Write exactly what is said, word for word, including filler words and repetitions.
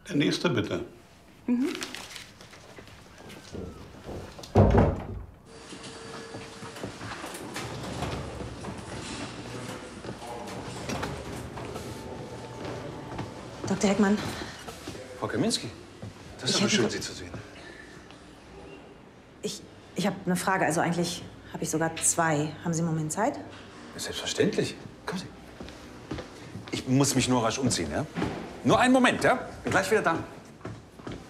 Der nächste, bitte. Mhm. Doktor Heckmann. Frau Kaminski, das ist aber schön, Sie zu sehen. Ich, ich habe eine Frage. Also eigentlich habe ich sogar zwei. Haben Sie einen Moment Zeit? Selbstverständlich. Kommen Sie. Ich muss mich nur rasch umziehen, ja? Nur einen Moment, ja? Bin gleich wieder da.